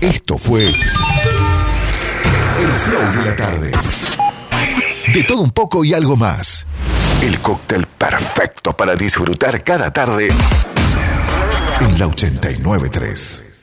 Esto fue El Flow de la Tarde. De todo un poco y algo más. El cóctel perfecto para disfrutar cada tarde en la 89.3.